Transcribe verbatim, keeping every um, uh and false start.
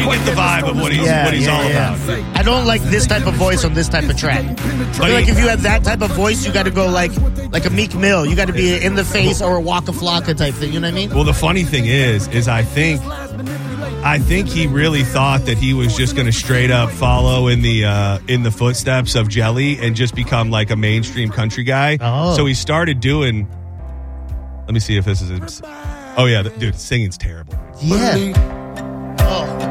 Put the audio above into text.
get the vibe of what he's Yeah, what he's yeah, all yeah. about. I don't like this type of voice on this type of track. I feel But like he- if you have that type of voice, you got to go like like a Meek Mill. You got to be in the face or a Waka Flocka type thing. You know what I mean? Well, the funny thing is, is I think, I think he really thought that he was just going to straight up follow in the uh, in the footsteps of Jelly and just become like a mainstream country guy. Oh. So he started doing. Let me see if this is. Oh yeah, dude, singing's terrible. Yeah.